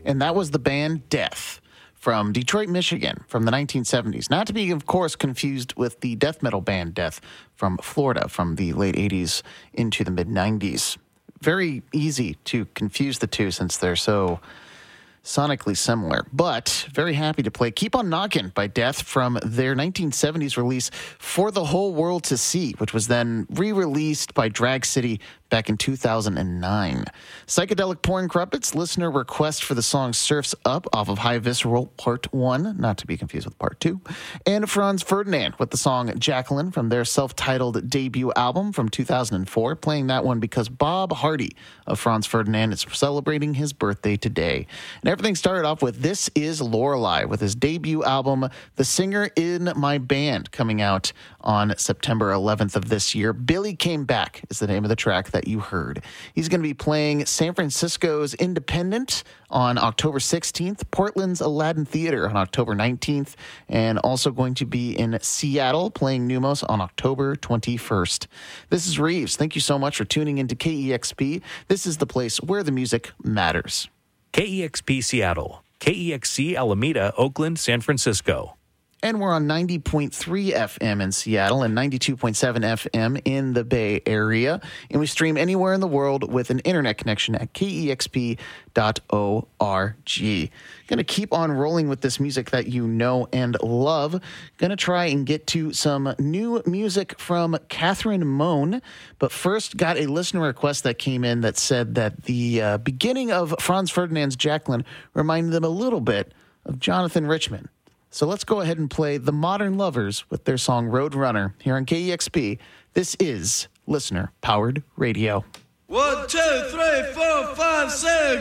and that was the band Death from Detroit, Michigan, from the 1970s. Not to be, of course, confused with the death metal band Death from Florida from the late 80s into the mid-90s. Very easy to confuse the two since they're so sonically similar, but very happy to play Keep on Knockin' by Death from their 1970s release For the Whole World to See, which was then re-released by Drag City back in 2009. Psychedelic Porn Crumpets, listener request for the song Surf's Up off of High Visceral Part 1, not to be confused with Part 2, and Franz Ferdinand with the song Jacqueline from their self-titled debut album from 2004, playing that one because Bob Hardy of Franz Ferdinand is celebrating his birthday today. And everything started off with This Is Lorelei with his debut album, The Singer in My Band, coming out on September 11th of this year. Billy Came Back is the name of the track that you heard. He's going to be playing San Francisco's Independent on October 16th, Portland's Aladdin Theater on October 19th, and also going to be in Seattle playing Numos on October 21st. This is Reeves. Thank you so much for tuning into KEXP. This is the place where the music matters. KEXP Seattle, KEXC Alameda, Oakland, San Francisco. And we're on 90.3 FM in Seattle and 92.7 FM in the Bay Area. And we stream anywhere in the world with an internet connection at kexp.org. Going to keep on rolling with this music that you know and love. Going to try and get to some new music from Catherine Moan. But first, got a listener request that came in that said that the beginning of Franz Ferdinand's Jacqueline reminded them a little bit of Jonathan Richman. So let's go ahead and play The Modern Lovers with their song Roadrunner here on KEXP. This is Listener Powered Radio. 1, 2, 3, 4, 5, 6.